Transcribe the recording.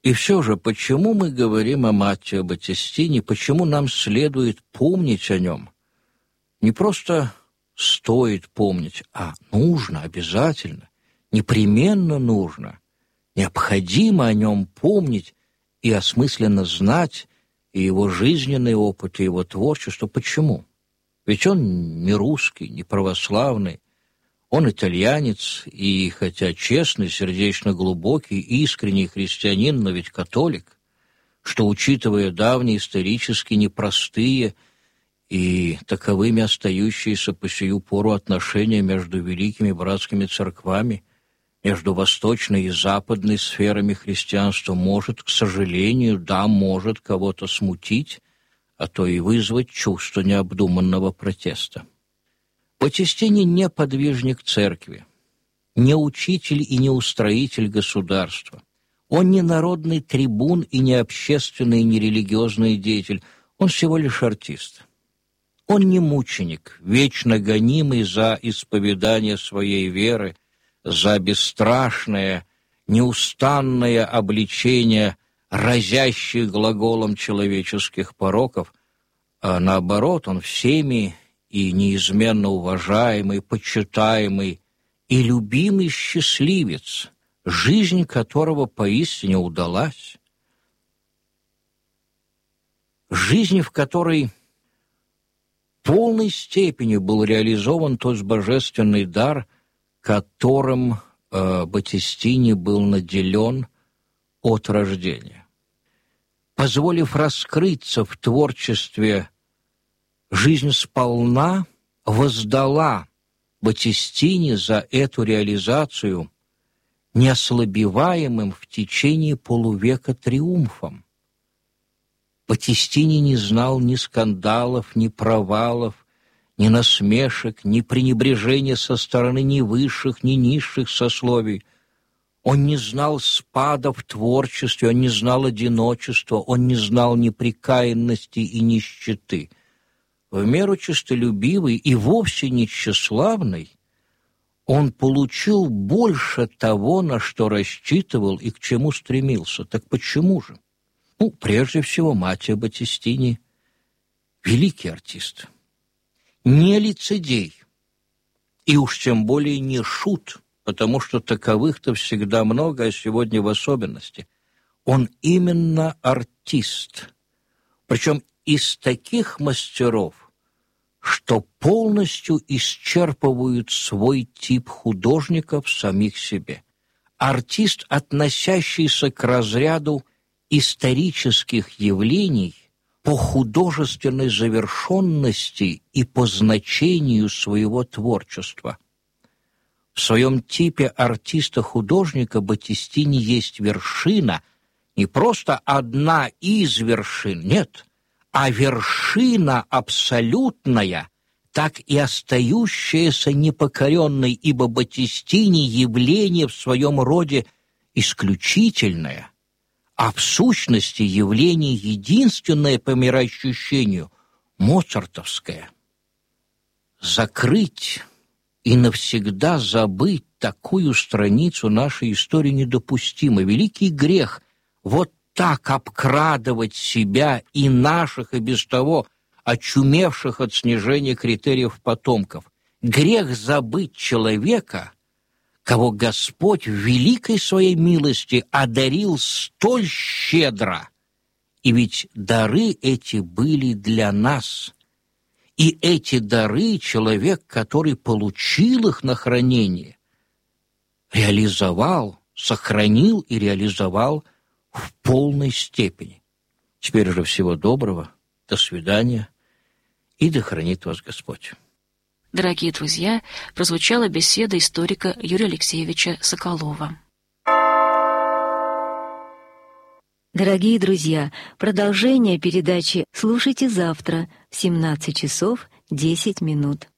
И все же, почему мы говорим о Маттео Баттистини, почему нам следует помнить о нем? Не просто стоит помнить, а нужно, обязательно, непременно нужно, необходимо о нем помнить и осмысленно знать и его жизненный опыт, и его творчество. Почему? Ведь он не русский, не православный, он итальянец, и хотя честный, сердечно глубокий, искренний христианин, но ведь католик, что, учитывая давние исторически непростые и таковыми остающиеся по сию пору отношения между великими братскими церквами, между восточной и западной сферами христианства, может, к сожалению, может кого-то смутить, а то и вызвать чувство необдуманного протеста. Баттистини не подвижник церкви, не учитель и не устроитель государства. Он не народный трибун и не общественный, и не религиозный деятель. Он всего лишь артист. Он не мученик, вечно гонимый за исповедание своей веры, за бесстрашное, неустанное обличение разящих глаголом человеческих пороков, а наоборот, он всеми и неизменно уважаемый, почитаемый и любимый счастливец, жизнь которого поистине удалась. Жизнь, в которой в полной степени был реализован тот божественный дар, которым Баттистини был наделен от рождения. Позволив раскрыться в творчестве, жизнь сполна воздала Баттистини за эту реализацию неослабеваемым в течение полувека триумфом. Баттистини не знал ни скандалов, ни провалов, ни насмешек, ни пренебрежения со стороны ни высших, ни низших сословий. Он не знал спада в творчестве, он не знал одиночества, он не знал непрекаянности и нищеты. В меру честолюбивый и вовсе не тщеславный, он получил больше того, на что рассчитывал и к чему стремился. Так почему же? Прежде всего, Маттео Баттистини – великий артист. Не лицедей, и уж тем более не шут, потому что таковых-то всегда много, а сегодня в особенности. Он именно артист, причем из таких мастеров, что полностью исчерпывают свой тип художников в самих себе. Артист, относящийся к разряду исторических явлений по художественной завершенности и по значению своего творчества. В своем типе артиста-художника Баттистини есть вершина, не просто одна из вершин, нет, а вершина абсолютная, так и остающаяся непокоренной, ибо Баттистини явление в своем роде исключительное, а в сущности явление единственное по мироощущению – моцартовское. Закрыть и навсегда забыть такую страницу нашей истории недопустимо. Великий грех вот так обкрадывать себя и наших, и без того очумевших от снижения критериев потомков. Грех забыть человека, кого Господь в великой своей милости одарил столь щедро. И ведь дары эти были для нас. И эти дары человек, который получил их на хранение, реализовал, сохранил и реализовал в полной степени. Теперь же всего доброго, до свидания, и да хранит вас Господь. Дорогие друзья, прозвучала беседа историка Юрия Алексеевича Соколова. Дорогие друзья, продолжение передачи слушайте завтра в 17 часов 10 минут.